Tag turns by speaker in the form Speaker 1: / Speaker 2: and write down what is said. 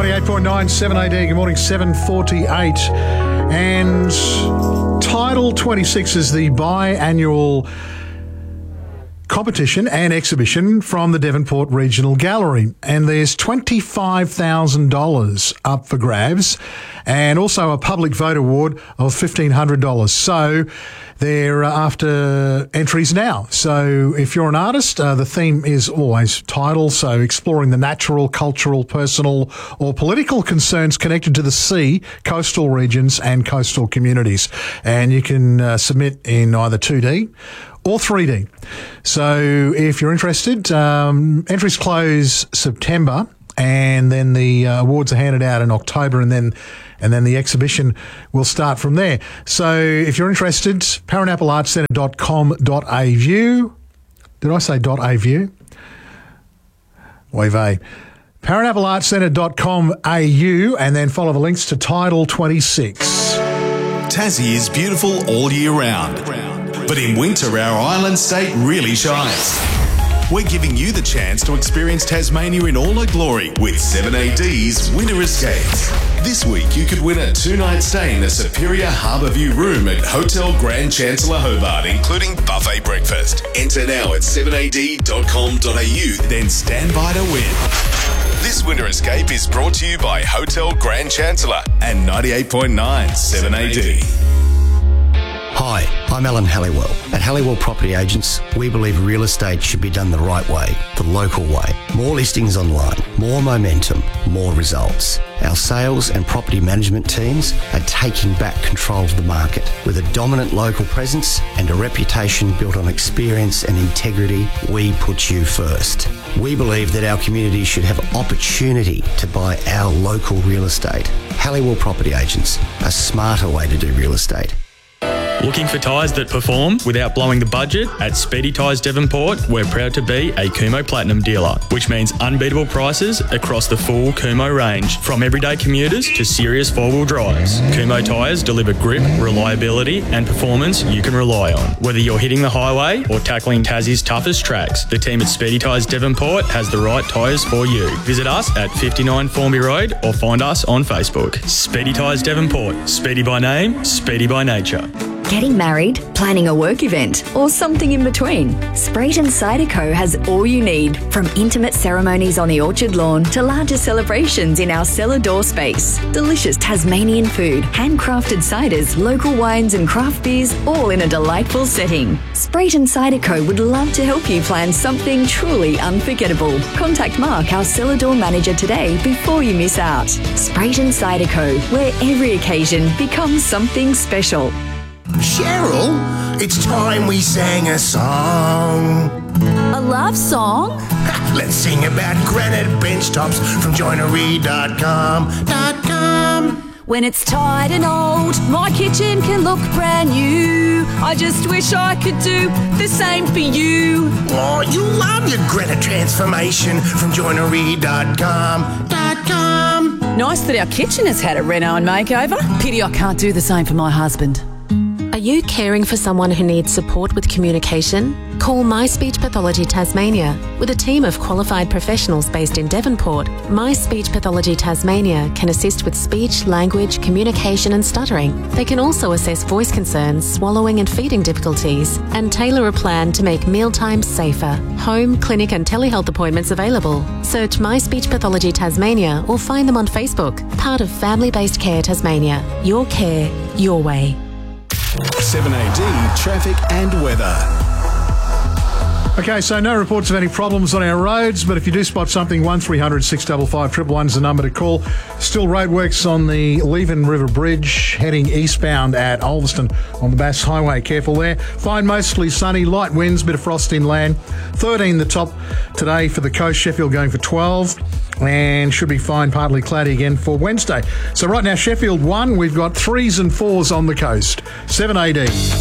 Speaker 1: 98.9, 7AD, good morning, 7:48. And Tidal 26 is the biannual competition and exhibition from the Devonport Regional Gallery. And there's $25,000 up for grabs and also a public vote award of $1,500. So they're after entries now. So if you're an artist, the theme is always tidal, so exploring the natural, cultural, personal or political concerns connected to the sea, coastal regions and coastal communities. And you can submit in either 2D or 3D. So if you're interested, entries close September and then the awards are handed out in October and then the exhibition will start from there. So if you're interested, paranappleartcentre.com.au. Did I say .au? Oy vey. paranappleartcentre.com.au and then follow the links to Tidal 26.
Speaker 2: Tassie is beautiful all year round. But in winter, our island state really shines. We're giving you the chance to experience Tasmania in all her glory with 7AD's Winter Escapes. This week, you could win a 2-night stay in a superior harbour view room at Hotel Grand Chancellor Hobart, including buffet breakfast. Enter now at 7ad.com.au, then stand by to win. This Winter Escape is brought to you by Hotel Grand Chancellor and 98.9 7AD.
Speaker 3: Hi, I'm Alan Halliwell. At Halliwell Property Agents, we believe real estate should be done the right way, the local way. More listings online, more momentum, more results. Our sales and property management teams are taking back control of the market. With a dominant local presence and a reputation built on experience and integrity, we put you first. We believe that our community should have opportunity to buy our local real estate. Halliwell Property Agents, a smarter way to do real estate.
Speaker 4: Looking for tyres that perform without blowing the budget? At Speedy Tyres Devonport, we're proud to be a Kumho Platinum dealer, which means unbeatable prices across the full Kumho range, from everyday commuters to serious four-wheel drives. Kumho tyres deliver grip, reliability and performance you can rely on. Whether you're hitting the highway or tackling Tassie's toughest tracks, the team at Speedy Tyres Devonport has the right tyres for you. Visit us at 59 Formby Road or find us on Facebook. Speedy Tyres Devonport. Speedy by name, speedy by nature.
Speaker 5: Getting married, planning a work event, or something in between? Sprayton Cider Co. has all you need, from intimate ceremonies on the orchard lawn to larger celebrations in our cellar door space. Delicious Tasmanian food, handcrafted ciders, local wines and craft beers, all in a delightful setting. Sprayton Cider Co. would love to help you plan something truly unforgettable. Contact Mark, our cellar door manager, today before you miss out. Sprayton Cider Co., where every occasion becomes something special.
Speaker 6: Cheryl, it's time we sang a song.
Speaker 7: A love song?
Speaker 6: Let's sing about granite bench tops from joinery.com.
Speaker 7: When it's tired and old, my kitchen can look brand new. I just wish I could do the same for you.
Speaker 6: Oh, you love your granite transformation from joinery.com.
Speaker 7: Nice that our kitchen has had a reno and makeover. Pity I can't do the same for my husband.
Speaker 8: Are you caring for someone who needs support with communication? Call My Speech Pathology Tasmania. With a team of qualified professionals based in Devonport, My Speech Pathology Tasmania can assist with speech, language, communication and stuttering. They can also assess voice concerns, swallowing and feeding difficulties, and tailor a plan to make mealtimes safer. Home, clinic and telehealth appointments available. Search My Speech Pathology Tasmania or find them on Facebook. Part of Family-Based Care Tasmania. Your care, your way.
Speaker 2: 7AD traffic and weather.
Speaker 1: Okay, so no reports of any problems on our roads, but if you do spot something, 1300 655 111 is the number to call. Still roadworks on the Leven River Bridge, heading eastbound at Ulverston on the Bass Highway. Careful there. Fine, mostly sunny, light winds, bit of frost inland. 13 the top today for the coast, Sheffield going for 12. And should be fine, partly cloudy again for Wednesday. So right now, Sheffield 1, we've got 3s and 4s on the coast. 7AD.